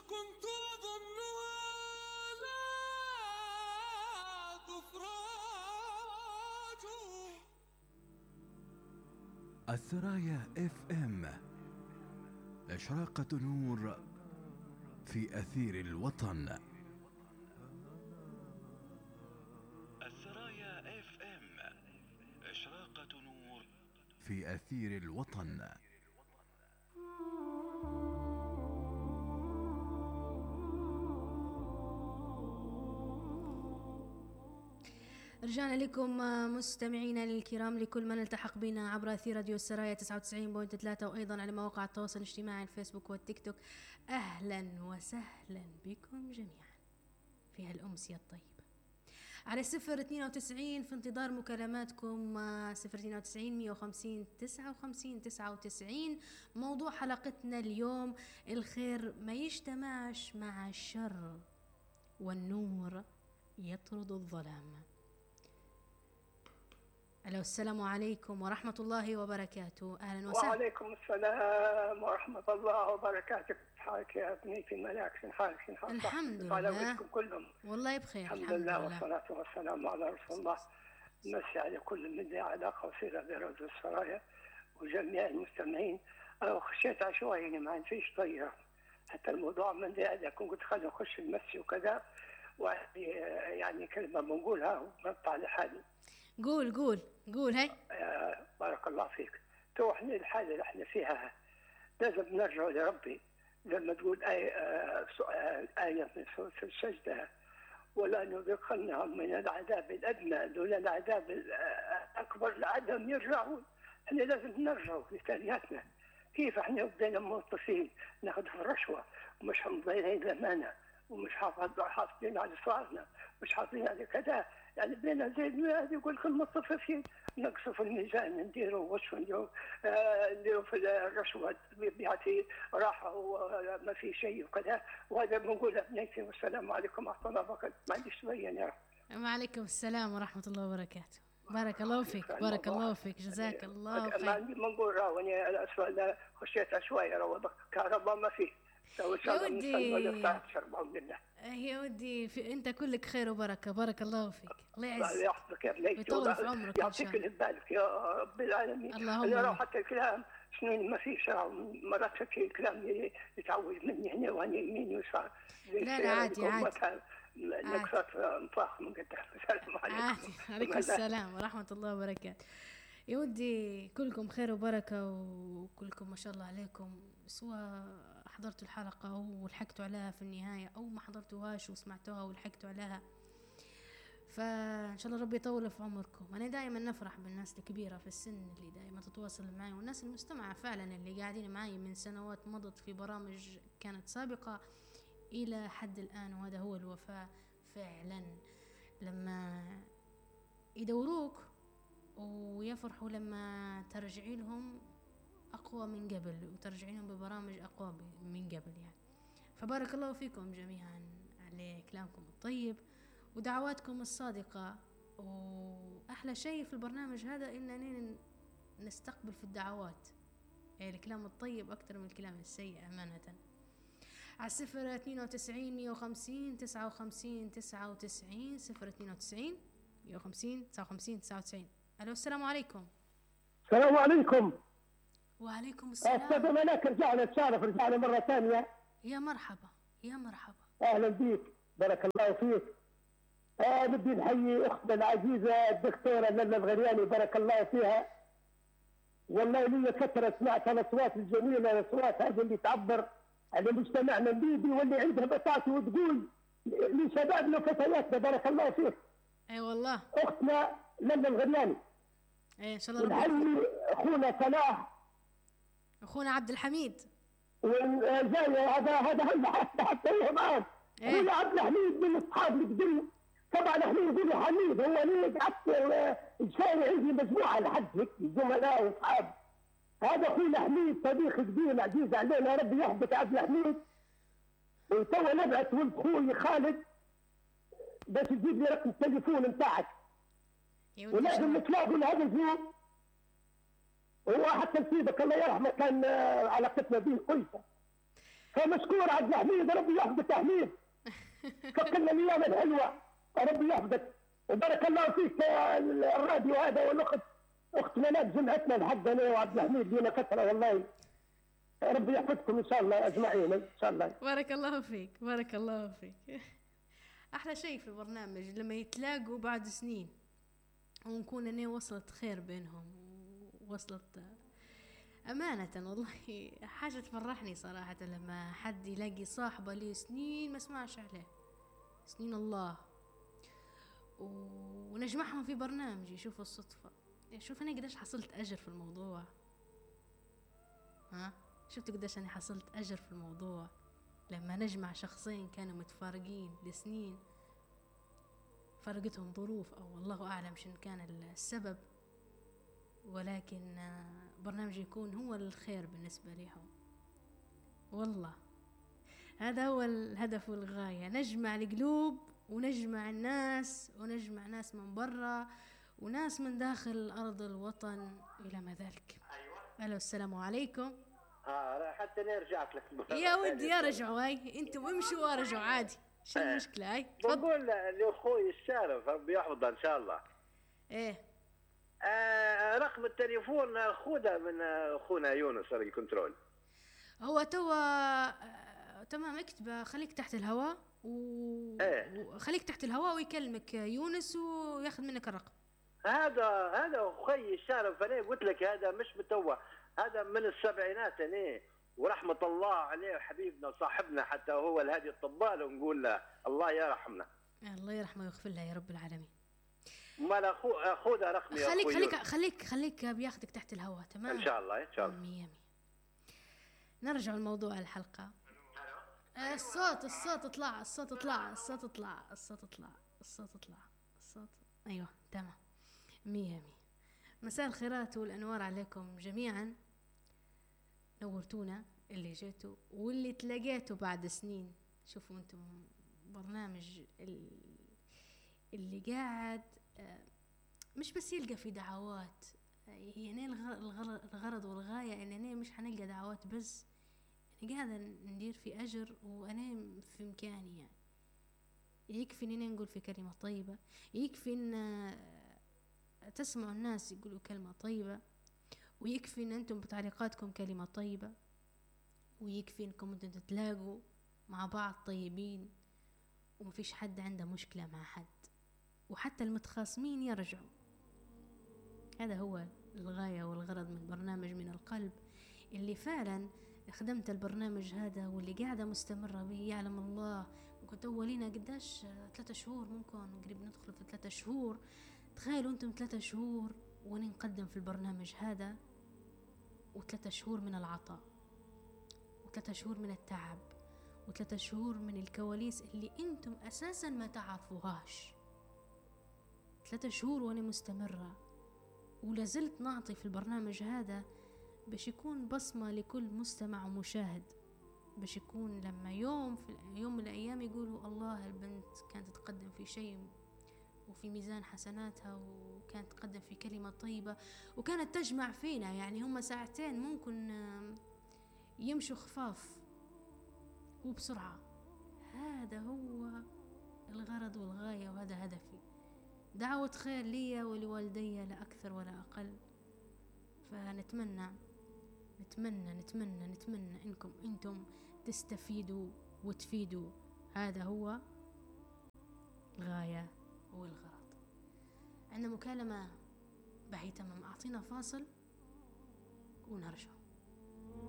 وكنت أظنها لا تفرج. السرايا اف ام، إشراقة نور في أثير الوطن. السرايا اف ام، إشراقة نور في أثير الوطن. رجعنا لكم مستمعينا الكرام، لكل من التحق بنا عبر أثير راديو السرايا 99.3 وأيضا على مواقع التواصل الاجتماعي الفيسبوك والتيك توك. أهلا وسهلا بكم جميعا في هالأمسية الطيبة على 092 في انتظار مكالماتكم. 092 150 59 99. موضوع حلقتنا اليوم: الخير ما يجتمعش مع الشر، والنور يطرد الظلام. ألو، السلام عليكم ورحمة الله وبركاته. أهلا وسهلا. وعليكم السلام ورحمة الله وبركاته. حالك يا بنيتي الملاك؟ شن حالك؟ شن حالك؟ الحمد لله. عليكم كلهم والله بخير الحمد لله، والصلاة والسلام على رسول الله. نمسي على كل من ذي علاقة وصيلة براديو السرايا وجميع المستمعين. أنا خشيت عشوائي ما فيش طيرة، حتى الموضوع من ذي هذا كنت خلينا نخش المسي وكذا، يعني كلمة بنقولها ونقطع لحالي. قول هاي. بارك الله فيك. تو احنا الحالة اللي احنا فيها لازم نرجع لربي، لما تقول آية من سورة السجدة: ولا نذيقنهم من العذاب الأدنى دون العذاب الأكبر لعلهم يرجعون. احنا لازم نرجع لتالياتنا. كيف احنا بدينا موظفين ناخذ في الرشوة ومش مضيعين الأمانة ومش حافظين على صغارنا، مش حافظين على كذا، يعني بينا زي هذا يقول لكم متصفين، نقصوا في الميزان، نديروا وش نديروا في الرشوة بيعطي راحة وما في شيء وكذا. وهذا بنقول ابنيتي والسلام عليكم ورحمة الله وبركاته. ما عنديش تبين يا رب. وعليكم السلام ورحمة الله وبركاته. بارك الله فيك، بارك الله فيك، جزاك الله خير. ما عندي منقول راوني الأسفل خشيت عشوائي روضك كهرباء ما فيه. يا ودي انت كلك خير وبركه، بارك الله فيك. الله يحفظك يا بنيتي ويطول في عمرك، يعطيك اللي ببالك يا رب العالمين. انا راح حتى الكلام سنين ما فيش، مرات في الكلام يتعود مني هنا وهنا يمين ويسار. لا عادي نكسر مفاخ من قدام. السلام عليكم. عادي. عليكم السلام ورحمه الله وبركاته. يا ودي كلكم خير وبركه وكلكم ما شاء الله عليكم، سواء حضرتوا الحلقة ولحقتوا عليها في النهاية أو ما حضرتوهاش وسمعتوها ولحقتوا عليها، فإن شاء الله ربي يطول في عمركم. أنا دائما نفرح بالناس الكبيرة في السن اللي دائما تتواصل معي، والناس المستمعة فعلا اللي قاعدين معي من سنوات مضت في برامج كانت سابقة إلى حد الآن، وهذا هو الوفاء فعلا. لما يدوروك ويفرحوا لما ترجعي لهم أقوى من قبل وترجعين لهم ببرامج أقوى من قبل يعني. فبارك الله فيكم جميعا على كلامكم الطيب ودعواتكم الصادقة. وأحلى شيء في البرنامج هذا إننا نستقبل في الدعوات، يعني الكلام الطيب أكثر من الكلام السيء أمانة. على 092 150 59 99 092 150 59 99. ألو، السلام عليكم. السلام عليكم. وعليكم السلام. أستاذ ملاك، رجعنا مرة ثانية. يا مرحبا يا مرحبا. أهلا بك، بارك الله فيك. بدي نحيي أختنا العزيزة الدكتورة للا الغرياني، بارك الله فيها. والله لي كثرة سمعت الأصوات الجميلة، الأصوات هذه اللي تعبر عن مجتمعنا الليبي واللي عندها بساطة وتقول لشبابنا وفتياتنا، بارك الله فيك. أي والله. أختنا للا الغرياني. إن شاء الله. ونحيي أخونا صلاح، أخونا عبد الحميد. هذا حتى هو معاه. أخونا عبد الحميد من أصحاب القدم. طبعا احنا نقول حميد، هو ليه قعدت الشارع عندي مجموعة لحد هيك زملاء وأصحاب. هذا أخونا حميد صديق كبير عزيز علينا، ربي يحفظك عبد الحميد. وتوا نبعث ولد خوي خالد باش تجيب لي رقم التليفون نتاعك، ولازم نتلاقوا لهذا اليوم. هو حتى نسيبك الله يرحمه كان علاقتنا به كويسة. فمشكور عبد الحميد، ربي يحفظك يا حميد. فكرنا الايام الحلوه، ربي يحفظك وبارك الله فيك. الراديو هذا والاخت اخت منال جمعتنا الحق انا وعبد الحميد لينا فتره والله. ربي يحفظكم ان شاء الله اجمعين ان شاء الله. بارك الله فيك، بارك الله فيك. احلى شيء في البرنامج لما يتلاقوا بعد سنين ونكون اني وصلت خير بينهم، ووصلت امانه والله حاجه تفرحني صراحه لما حد يلاقي صاحبه لي سنين ما سمعش عليه، سنين الله، ونجمعهم في برنامج يشوفوا الصدفه. شوف انا قديش حصلت اجر في الموضوع، ها شفت قديش انا حصلت اجر في الموضوع لما نجمع شخصين كانوا متفارقين لسنين، فرقتهم ظروف او الله اعلم شن كان السبب، ولكن برنامج يكون هو الخير بالنسبة لهم. والله هذا هو الهدف والغاية، نجمع القلوب ونجمع الناس، ونجمع ناس من برا وناس من داخل أرض الوطن إلى ما ذلك. ألو السلام عليكم. حتى نرجعك لك يا ودي يا رجعوا، هاي انتم امشوا ورجعوا عادي، شو المشكلة؟ هاي بقول لاخوي الشارف ربي يحفظه ان شاء الله. ايه رقم التليفون خذه من اخونا يونس رجل كنترول. هو توا تمام، اكتبه خليك تحت الهواء وخليك تحت الهواء ويكلمك يونس وياخذ منك الرقم. هذا اخوي الشارف، انا قلت لك هذا مش بتوه، هذا من السبعينات انا، ورحمه الله عليه حبيبنا وصاحبنا حتى هو الهادي الطبال، ونقول له الله يرحمنا. الله يرحمه ويغفر له يا رب العالمين. مال خذ رقمي. خليك بياخذك تحت الهواء. تمام ان شاء الله ان شاء الله. مية. نرجع لموضوع الحلقه. الصوت اطلع. ايوه تمام. مية. مساء الخيرات والانوار عليكم جميعا، نورتونا اللي جيتوا واللي تلاقيتوا بعد سنين. شوفوا انتم برنامج اللي قاعد مش بس يلقى في دعوات، يعني الغرض والغاية ان انا مش حنلقى دعوات بس، يعني قاعدة ندير في اجر وانا في امكاني، يعني يكفي ان نقول في كلمة طيبة، يكفي ان تسمعوا الناس يقولوا كلمة طيبة، ويكفي ان انتم بتعليقاتكم كلمة طيبة، ويكفي انكم انتم تتلاقوا مع بعض طيبين ومفيش حد عنده مشكلة مع حد، وحتى المتخاصمين يرجعوا. هذا هو الغاية والغرض من برنامج من القلب، اللي فعلا خدمت البرنامج هذا واللي قاعدة مستمرة به يعلم الله. كنت أولينا قداش 3 شهور، ممكن قريب ندخل في 3 شهور. تخيلوا أنتم 3 شهور وأنا نقدم في البرنامج هذا، و3 شهور من العطاء، و3 شهور من التعب، و3 شهور من الكواليس اللي أنتم أساسا ما تعرفوهاش. 3 شهور وأنا مستمرة ولازلت نعطي في البرنامج هذا، باش يكون بصمة لكل مستمع ومشاهد، باش يكون لما يوم من الأيام يقولوا الله البنت كانت تقدم في شيء وفي ميزان حسناتها، وكانت تقدم في كلمة طيبة، وكانت تجمع فينا. يعني هم ساعتين ممكن يمشوا خفاف وبسرعة. هذا هو الغرض والغاية، وهذا هدفي، دعوة خير لي ولوالدي لا أكثر ولا أقل. فنتمنى نتمنى نتمنى نتمنى إنكم أنتم تستفيدوا وتفيدوا. هذا هو الغاية والغرض. عندنا مكالمة بعد تمام، أعطينا فاصل ونرجع.